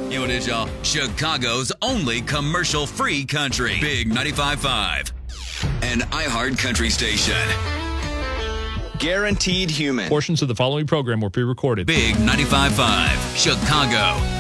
因为这叫 Chicago's only commercial-free country. Big 95.5. An iHeart Country station. Guaranteed human. Portions of the following program were pre-recorded. Big 95.5. Chicago.